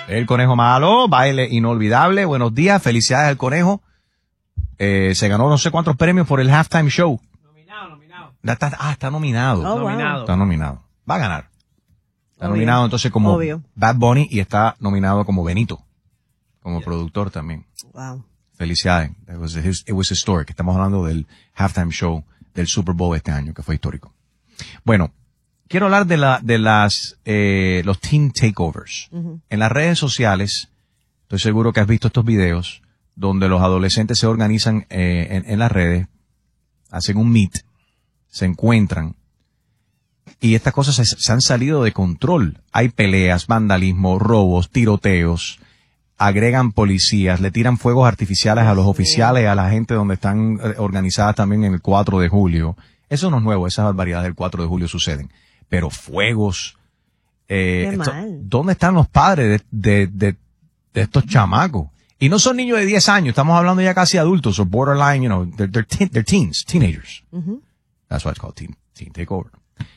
El Conejo Malo, baile inolvidable. Buenos días, felicidades al Conejo. Se ganó no sé cuántos premios por el halftime show. Nominado. Está nominado. Oh, wow. Está nominado. Va a ganar. Está nominado entonces como Bad Bunny y está nominado como Benito, como productor también. Wow. Felicidades. It was historic. Estamos hablando del halftime show del Super Bowl este año, que fue histórico. Bueno, quiero hablar de los teen takeovers. En las redes sociales, estoy seguro que has visto estos videos donde los adolescentes se organizan en las redes, hacen un meet, se encuentran, y estas cosas se han salido de control. Hay peleas, vandalismo, robos, tiroteos, agregan policías, le tiran fuegos artificiales a los oficiales, a la gente donde están organizadas también en el 4 de julio. Eso no es nuevo, esas barbaridades del 4 de julio suceden. Pero fuegos, ¿dónde están los padres de estos chamacos? Y no son niños de 10 años, estamos hablando ya casi adultos, o borderline, they're teens, teenagers. That's why it's called teen takeover.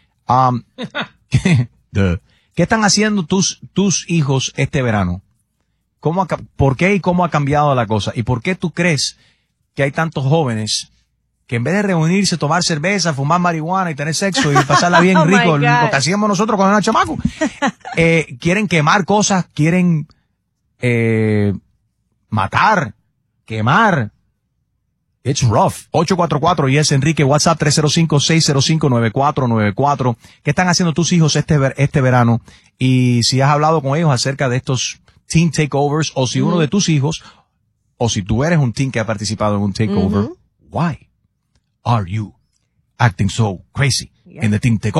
¿Qué están haciendo tus hijos este verano? ¿Por qué y cómo ha cambiado la cosa? ¿Y por qué tú crees que hay tantos jóvenes que en vez de reunirse, tomar cerveza, fumar marihuana y tener sexo y pasarla bien rico, lo que hacíamos nosotros cuando éramos chamacos, quieren quemar cosas, quieren matar, quemar? It's rough. 844 Yes Enrique, WhatsApp 305-605-9494. ¿Qué están haciendo tus hijos este verano? Y si has hablado con ellos acerca de estos teen takeovers, o si uno de tus hijos, o si tú eres un teen que ha participado en un takeover, why are you acting so crazy in the teen takeover?